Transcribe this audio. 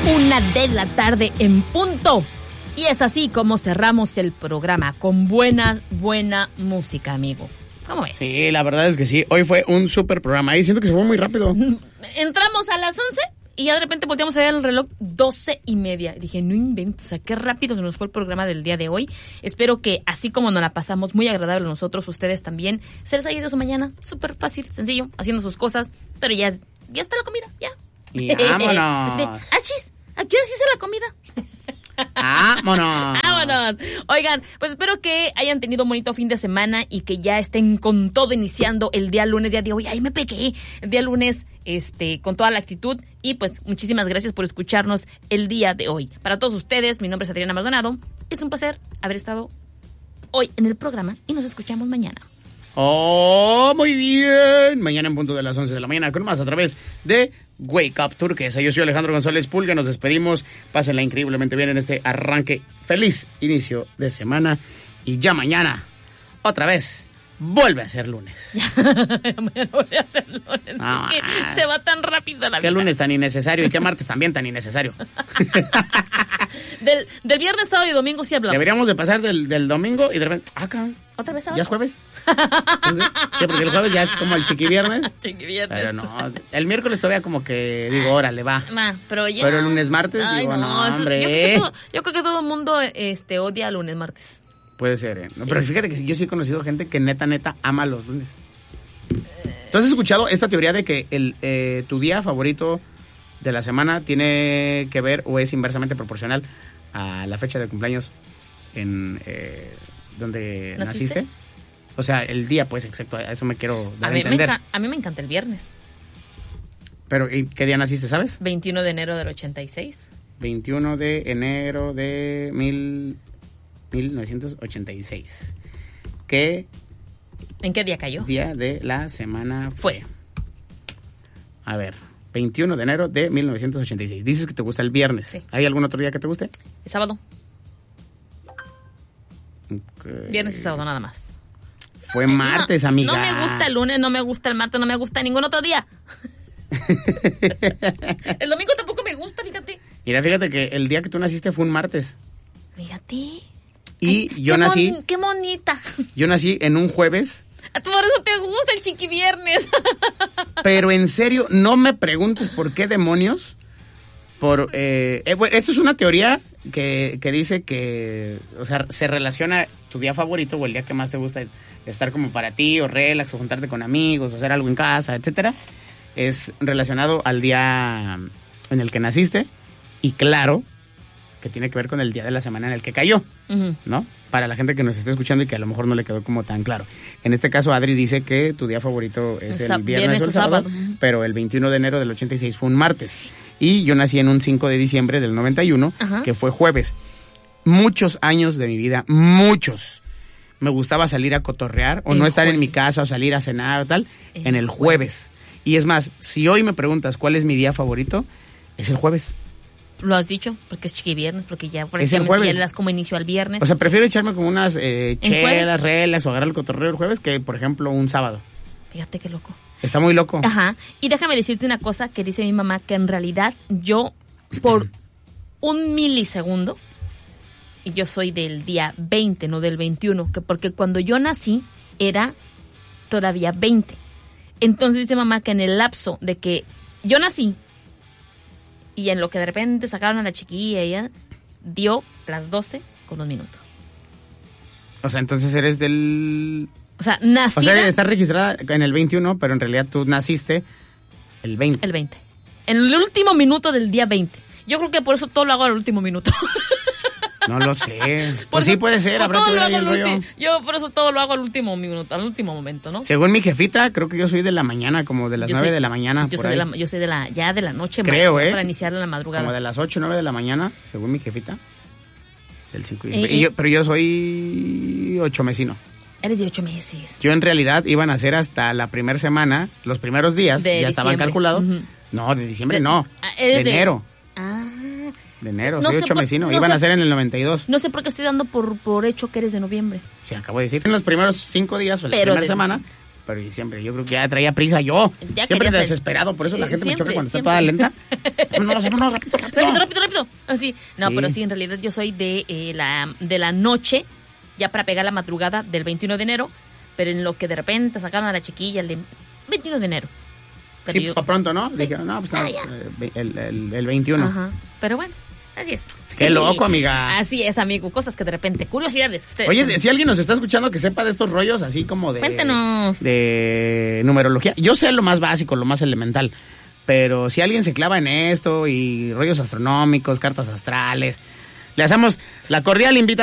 1:00 p.m. en punto. Y es así como cerramos el programa, con buena música, amigo. ¿Cómo ves? Sí, la verdad es que sí. Hoy fue un súper programa. Y siento que se fue muy rápido. Entramos a las 11 y ya de repente volteamos a ver el reloj 12:30. Y dije, no invento, o sea, qué rápido se nos fue el programa del día de hoy. Espero que así como nos la pasamos muy agradable nosotros, ustedes también, se les haya ido su mañana súper fácil, sencillo, haciendo sus cosas. Pero ya está la comida, ya. Y vámonos. ¡Achis! ¿A qué hora se hizo la comida? ¡Vámonos! Oigan, pues espero que hayan tenido un bonito fin de semana y que ya estén con todo iniciando el día lunes, día de hoy. ¡Ay, me pegué! El día lunes, con toda la actitud. Y pues muchísimas gracias por escucharnos el día de hoy. Para todos ustedes, mi nombre es Adriana Maldonado. Es un placer haber estado hoy en el programa y nos escuchamos mañana. ¡Oh, muy bien! Mañana en punto de las 11 de la mañana con más a través de Wake Up Turquesa. Yo soy Alejandro González Pulga. Nos despedimos. Pásenla increíblemente bien en este arranque. Feliz inicio de semana. Y ya mañana, otra vez, vuelve a ser lunes. Mañana vuelve a ser lunes. No, se va tan rápido la vida. Qué lunes tan innecesario y qué martes también tan innecesario. Del viernes, sábado y domingo sí hablamos. Deberíamos de pasar del domingo y de repente... cabrón. ¿Otra vez sábado? ¿Ya es jueves? Sí, porque el jueves ya es como el chiquiviernes. Chiquiviernes. Pero no, el miércoles todavía como que digo, órale, va. Pero ya. Pero el lunes, martes, ay, digo, no, Yo hombre. creo que todo el mundo odia el lunes, martes. Puede ser, ¿eh? No, Sí. Pero fíjate que yo sí he conocido gente que neta ama los lunes. ¿Tú has escuchado esta teoría de que tu día favorito de la semana tiene que ver o es inversamente proporcional a la fecha de cumpleaños en donde naciste? O sea, el día, pues, exacto, a eso me quiero dar a entender. A mí me encanta el viernes. Pero, ¿y qué día naciste, sabes? 21 de enero del 86. 21 de enero de 1986. ¿Qué ¿En qué día cayó? día de la semana fue? A ver, 21 de enero de 1986. Dices que te gusta el viernes. Sí. ¿Hay algún otro día que te guste? El sábado. Okay. Viernes y sábado nada más. Fue martes, amiga. No me gusta el lunes, no me gusta el martes, no me gusta ningún otro día. El domingo tampoco me gusta, fíjate. Mira, fíjate que el día que tú naciste fue un martes. Fíjate. Y Ay, yo nací... ¡Qué bonita! Yo nací en un jueves. Por eso te gusta el chiquiviernes. Pero en serio, no me preguntes por qué demonios. Bueno, esto es una teoría que dice que, o sea, se relaciona tu día favorito o el día que más te gusta estar como para ti o relax o juntarte con amigos o hacer algo en casa, etcétera. Es relacionado al día en el que naciste y claro que tiene que ver con el día de la semana en el que cayó, ¿no? Para la gente que nos está escuchando y que a lo mejor no le quedó como tan claro. En este caso, Adri dice que tu día favorito es el viernes o el sábado, pero el 21 de enero del 86 fue un martes. Y yo nací en un 5 de diciembre del 91, que fue jueves. Muchos años de mi vida, muchos, me gustaba salir a cotorrear o no estar en mi casa o salir a cenar o tal, en el jueves. Y es más, si hoy me preguntas cuál es mi día favorito, es el jueves. Lo has dicho, porque es chiquiviernes, porque ya es el jueves. Ya le das como inicio al viernes. O sea, prefiero echarme como unas chelas, relax o agarrar el cotorreo el jueves que, por ejemplo, un sábado. Fíjate qué loco. Está muy loco. Ajá. Y déjame decirte una cosa que dice mi mamá, que en realidad yo, por un milisegundo, y yo soy del día 20, no del 21, que porque cuando yo nací era todavía 20. Entonces dice mamá que en el lapso de que yo nací y en lo que de repente sacaron a la chiquilla, ella dio las 12 con 1 minuto. O sea, entonces eres del... O sea, nací. O sea, está registrada en el 21, pero en realidad tú naciste el 20. El 20. En el último minuto del día 20. Yo creo que por eso todo lo hago al último minuto. No lo sé. Pues sí puede ser, habrá que ver ahí el rollo. Yo por eso todo lo hago al último minuto, al último momento, ¿no? Según mi jefita, creo que yo soy de la mañana, como de las 9 de la mañana. Yo soy de la noche. Creo, más, para iniciar la madrugada. Como de las 8 o 9 de la mañana, según mi jefita. Del 5 pero yo soy 8 mesino. Eres de 8 meses. Yo en realidad iba a nacer hasta la primera semana, los primeros días, de ya estaban calculados. No, de diciembre no, de enero. De enero, soy 8 mesino. Iban a ser en el 92. No sé por qué estoy dando por hecho que eres de noviembre. Sí, acabo de decir. En los primeros 5 días, o la primera semana, pero siempre, yo creo que ya traía prisa yo. Ya siempre querías desesperado, por eso la gente siempre, me choca cuando siempre. está toda lenta. Vámonos, Rápido. Así. No, Sí. pero sí, en realidad yo soy de la noche, ya para pegar la madrugada del 21 de enero, pero en lo que de repente sacaron a la chiquilla el 21 de enero. Pero Sí, yo- para pronto, ¿no? Sí. Dijeron, no, pues no, Ya. el 21. Ajá. Pero bueno, así es. Qué loco, amiga. Así es, amigo. Cosas que de repente, curiosidades. Ustedes Oye, si alguien nos está escuchando que sepa de estos rollos así como de... Cuéntanos. De numerología. Yo sé lo más básico, lo más elemental. Pero si alguien se clava en esto y rollos astronómicos, cartas astrales, le hacemos la cordial invitación